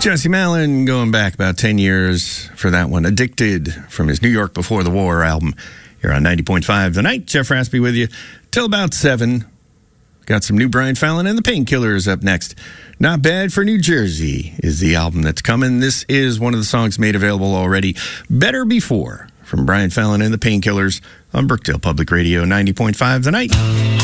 Jesse Malin going back about 10 years for that one. Addicted from his New York Before the War album. Here on 90.5 The Night. Jeff Raspy with you till about 7. Got some new Brian Fallon and the Painkillers up next. Not Bad for New Jersey is the album that's coming. This is one of the songs made available already. Better Before from Brian Fallon and the Painkillers on Brookdale Public Radio 90.5 The Night.